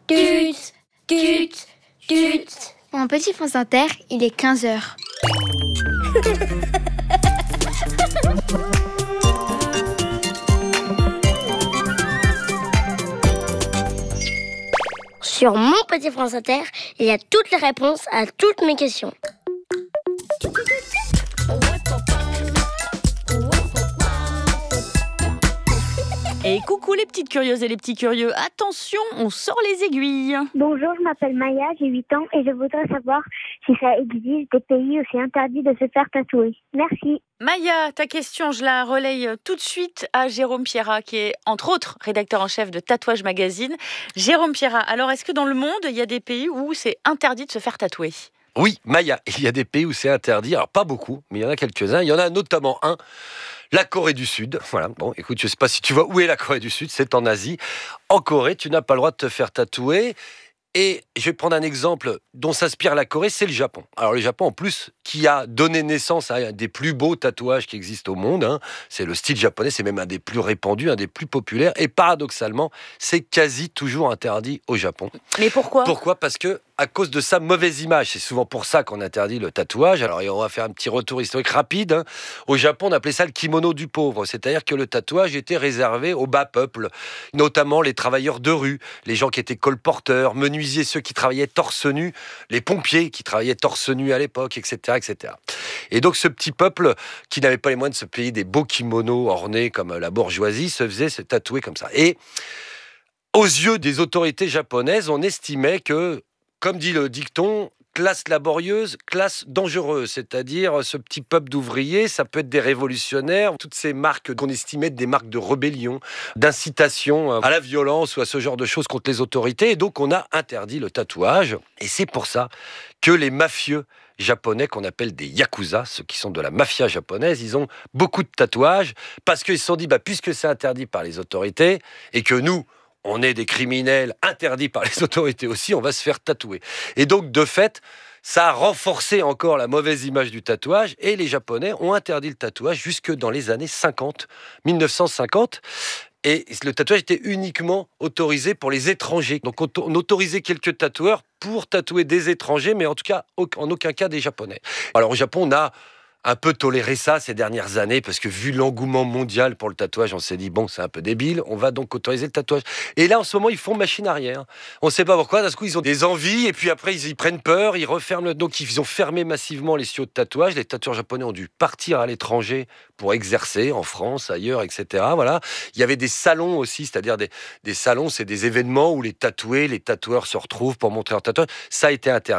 Tut, tut, tut. Mon petit France Inter, il est 15h. Sur mon petit France Inter, il y a toutes les réponses à toutes mes questions. Et coucou les petites curieuses et les petits curieux, attention, on sort les aiguilles. Bonjour, je m'appelle Maya, j'ai 8 ans et je voudrais savoir si ça existe des pays où c'est interdit de se faire tatouer. Merci. Maya, ta question, je la relaye tout de suite à Jérôme Pierrat, qui est entre autres rédacteur en chef de Tatouage Magazine. Jérôme Pierrat, alors est-ce que dans le monde, il y a des pays où c'est interdit de se faire tatouer ? Oui, Maya, il y a des pays où c'est interdit. Alors, pas beaucoup, mais il y en a quelques-uns. Il y en a notamment un, la Corée du Sud. Voilà, bon, écoute, je ne sais pas si tu vois où est la Corée du Sud, c'est en Asie. En Corée, tu n'as pas le droit de te faire tatouer. Et je vais prendre un exemple dont s'inspire la Corée, c'est le Japon. Alors le Japon, en plus, qui a donné naissance à un des plus beaux tatouages qui existent au monde. C'est le style japonais, c'est même un des plus répandus, un des plus populaires. Et paradoxalement, c'est quasi toujours interdit au Japon. Mais pourquoi ? Pourquoi ? Parce que à cause de sa mauvaise image. C'est souvent pour ça qu'on interdit le tatouage. Alors, on va faire un petit retour historique rapide. Au Japon, on appelait ça le kimono du pauvre. C'est-à-dire que le tatouage était réservé au bas peuple, notamment les travailleurs de rue, les gens qui étaient colporteurs, menuisiers, ceux qui travaillaient torse nu, les pompiers qui travaillaient torse nu à l'époque, etc., etc. Et donc, ce petit peuple qui n'avait pas les moyens de se payer des beaux kimonos ornés comme la bourgeoisie se faisait se tatouer comme ça. Et aux yeux des autorités japonaises, on estimait que, comme dit le dicton, classe laborieuse, classe dangereuse. C'est-à-dire, ce petit peuple d'ouvriers, ça peut être des révolutionnaires, toutes ces marques qu'on estimait être des marques de rébellion, d'incitation à la violence ou à ce genre de choses contre les autorités. Et donc, on a interdit le tatouage. Et c'est pour ça que les mafieux japonais, qu'on appelle des yakuza, ceux qui sont de la mafia japonaise, ils ont beaucoup de tatouages parce qu'ils se sont dit, puisque c'est interdit par les autorités et que nous, on est des criminels interdits par les autorités aussi, on va se faire tatouer. Et donc, de fait, ça a renforcé encore la mauvaise image du tatouage et les Japonais ont interdit le tatouage jusque dans les années 50, 1950. Et le tatouage était uniquement autorisé pour les étrangers. Donc, on autorisait quelques tatoueurs pour tatouer des étrangers, mais en tout cas, en aucun cas des Japonais. Alors, au Japon, on a un peu toléré ça ces dernières années, parce que vu l'engouement mondial pour le tatouage, on s'est dit, bon, c'est un peu débile, on va donc autoriser le tatouage. Et là, en ce moment, ils font machine arrière. On ne sait pas pourquoi, d'un coup, ils ont des envies, et puis après, ils prennent peur, ils referment. Donc, ils ont fermé massivement les studios de tatouage. Les tatoueurs japonais ont dû partir à l'étranger pour exercer, en France, ailleurs, etc. Voilà. Il y avait des salons aussi, c'est-à-dire des salons, c'est des événements où les tatoueurs se retrouvent pour montrer leur tatouage. Ça a été interdit.